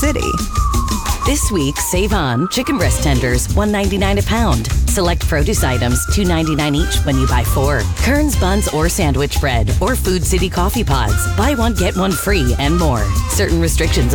City. This week, save on chicken breast tenders, $1.99 a pound. Select produce items, $2.99 each when you buy 4. Kern's buns or sandwich bread, or Food City coffee pods. Buy one, get one free, and more. Certain restrictions